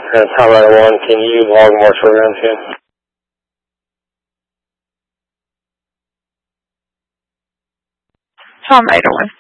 Tom Rider 1, can you log more short round 2? Tom Rider 1.